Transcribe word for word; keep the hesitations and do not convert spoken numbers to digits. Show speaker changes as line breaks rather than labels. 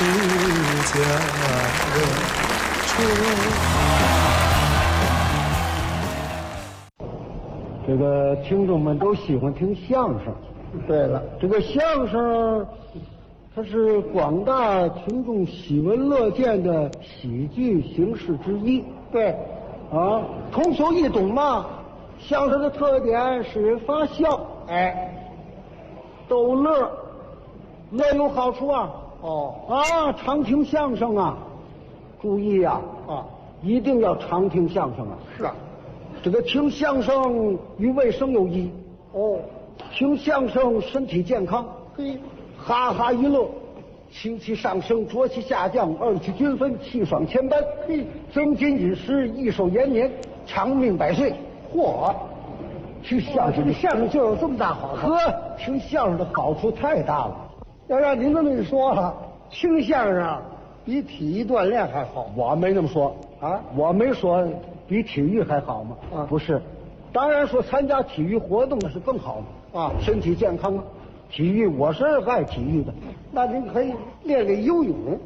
家人说。
这个听众们都喜欢听相声。
对了，
这个相声，它是广大群众喜闻乐见的喜剧形式之一。
对，
啊，通俗易懂嘛。相声的特点使人发笑，
哎，
逗乐，乐有好处啊。
哦，
啊，常听相声啊，注意呀，啊，
啊，
一定要常听相声啊。
是啊，
这个听相声与卫生有益。
哦，
听相声身体健康，
嘿，
哈哈一乐，情气上升，浊气下降，二气均分，气爽千般，嘿，增进饮食，益寿延年，长命百岁。嚯，听相声，
这个相声就有这么大好处。
呵，听相声的好处太大了。
要让您这么一说了，听相声比体育锻炼还好。
我没那么说
啊，
我没说比体育还好吗？
啊，
不是，当然说参加体育活动那是更好嘛。
啊，
身体健康啊。体育我是爱体育的。
那您可以练练游泳。